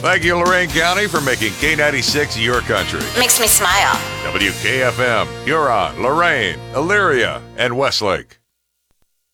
Thank you, Lorain County, for making K96 your country. Makes me smile. WKFM, Huron, Lorain, Elyria, and Westlake.